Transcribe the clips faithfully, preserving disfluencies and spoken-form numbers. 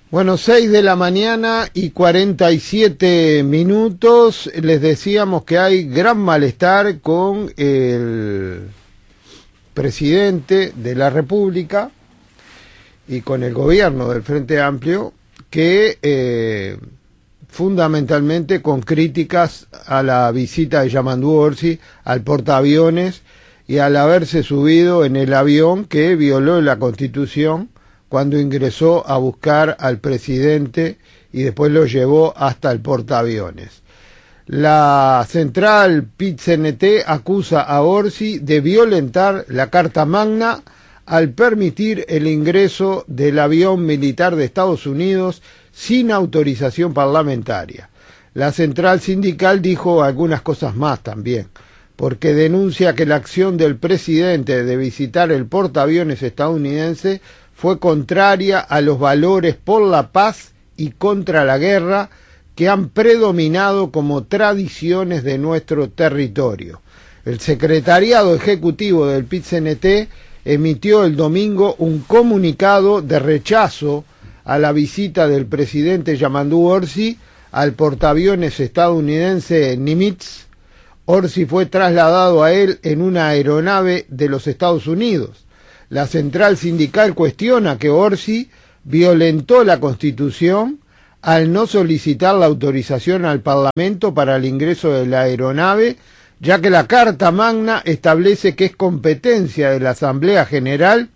Bueno, seis de la mañana y cuarenta y siete minutos. Les decíamos que hay gran malestar con el presidente de la República y con el gobierno del Frente Amplio, que eh, fundamentalmente con críticas a la visita de Yamandú Orsi al portaaviones y al haberse subido en el avión que violó la Constitución cuando ingresó a buscar al presidente y después lo llevó hasta el portaaviones. La central P I T C N T acusa a Orsi de violentar la Carta Magna al permitir el ingreso del avión militar de Estados Unidos sin autorización parlamentaria. La central sindical dijo algunas cosas más también, porque denuncia que la acción del presidente de visitar el portaaviones estadounidense fue contraria a los valores por la paz y contra la guerra que han predominado como tradiciones de nuestro territorio. El secretariado ejecutivo del P I T C N T emitió el domingo un comunicado de rechazo a la visita del presidente Yamandú Orsi al portaaviones estadounidense Nimitz. Orsi fue trasladado a él en una aeronave de los Estados Unidos. La central sindical cuestiona que Orsi violentó la Constitución al no solicitar la autorización al Parlamento para el ingreso de la aeronave, ya que la Carta Magna establece que es competencia de la Asamblea General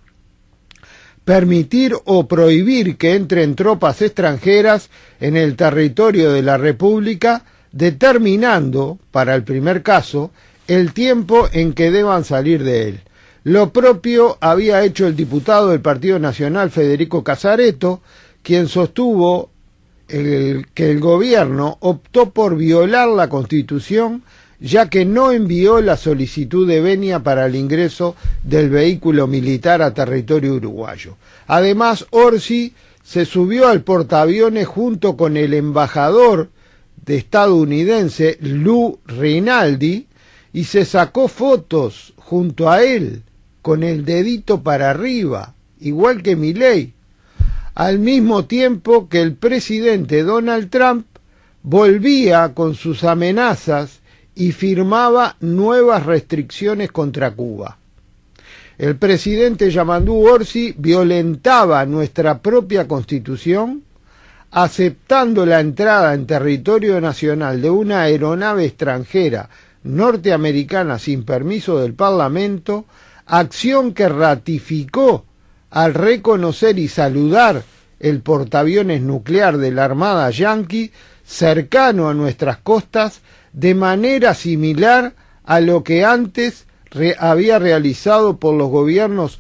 permitir o prohibir que entren tropas extranjeras en el territorio de la República, determinando, para el primer caso, el tiempo en que deban salir de él. Lo propio había hecho el diputado del Partido Nacional Federico Casareto, quien sostuvo el, que el gobierno optó por violar la Constitución, ya que no envió la solicitud de venia para el ingreso del vehículo militar a territorio uruguayo. Además, Orsi se subió al portaaviones junto con el embajador de estadounidense Lou Rinaldi y se sacó fotos junto a él con el dedito para arriba, igual que Milei, al mismo tiempo que el presidente Donald Trump volvía con sus amenazas y firmaba nuevas restricciones contra Cuba. El presidente Yamandú Orsi violentaba nuestra propia Constitución, aceptando la entrada en territorio nacional de una aeronave extranjera norteamericana sin permiso del Parlamento, acción que ratificó al reconocer y saludar el portaaviones nuclear de la Armada Yanqui cercano a nuestras costas, de manera similar a lo que antes re había realizado por los gobiernos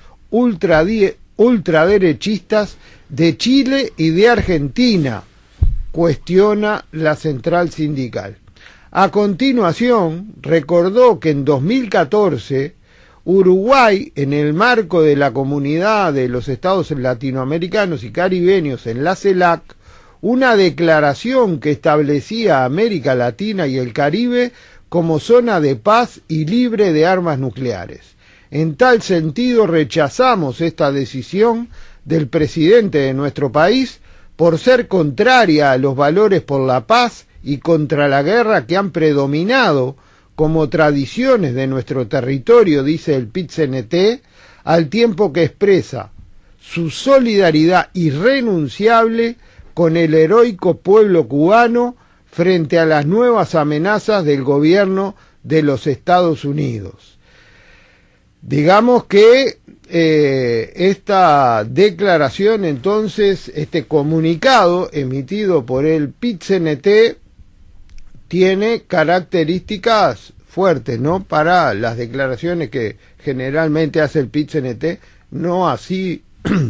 ultraderechistas de Chile y de Argentina, cuestiona la central sindical. A continuación, recordó que en dos mil catorce Uruguay, en el marco de la Comunidad de los Estados Latinoamericanos y Caribeños en la CELAC, una declaración que establecía a América Latina y el Caribe como zona de paz y libre de armas nucleares. En tal sentido, rechazamos esta decisión del presidente de nuestro país por ser contraria a los valores por la paz y contra la guerra que han predominado como tradiciones de nuestro territorio, dice el P I T C N T, al tiempo que expresa su solidaridad irrenunciable con el heroico pueblo cubano frente a las nuevas amenazas del gobierno de los Estados Unidos. Digamos que eh, esta declaración, entonces, este comunicado emitido por el P I T C N T, tiene características fuertes, ¿no? Para las declaraciones que generalmente hace el P I T C N T, no así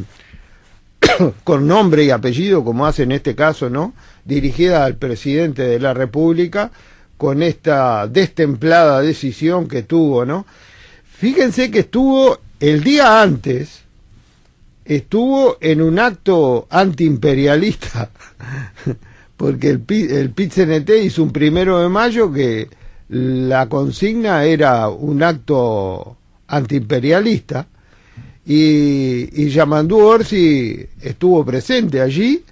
con nombre y apellido como hace en este caso, ¿no? Dirigida al presidente de la República, con esta destemplada decisión que tuvo, ¿no? Fíjense que estuvo el día antes, estuvo en un acto antiimperialista, porque el, el P I T C N T hizo un primero de mayo que la consigna era un acto antiimperialista, y, y Yamandú Orsi estuvo presente allí,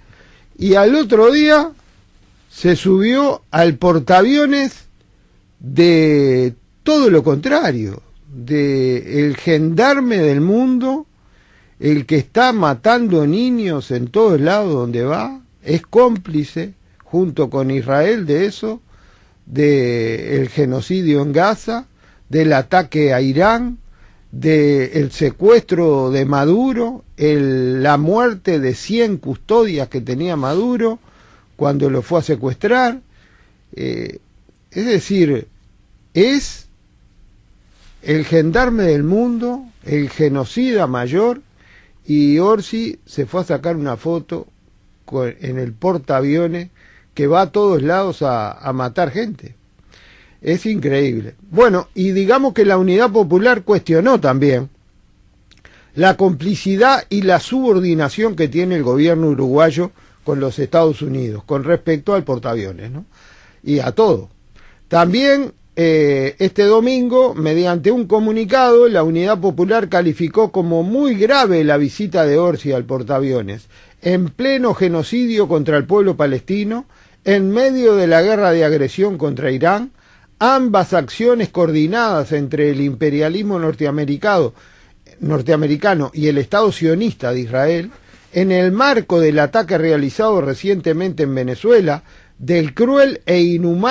y al otro día se subió al portaaviones de todo lo contrario, de el gendarme del mundo, el que está matando niños en todos lados donde va, es cómplice junto con Israel de eso, del genocidio en Gaza, del ataque a Irán, del secuestro de Maduro, el, la muerte de cien custodias que tenía Maduro cuando lo fue a secuestrar. Eh, es decir, es el gendarme del mundo, el genocida mayor, y Orsi se fue a sacar una foto con, en el portaaviones que va a todos lados a, a matar gente. Es increíble. Bueno, y digamos que la Unidad Popular cuestionó también la complicidad y la subordinación que tiene el gobierno uruguayo con los Estados Unidos con respecto al portaaviones, ¿no? Y a todo. También eh, este domingo, mediante un comunicado, la Unidad Popular calificó como muy grave la visita de Orsi al portaaviones, en pleno genocidio contra el pueblo palestino, en medio de la guerra de agresión contra Irán, ambas acciones coordinadas entre el imperialismo norteamericano, norteamericano y el Estado sionista de Israel, en el marco del ataque realizado recientemente en Venezuela, del cruel e inhumano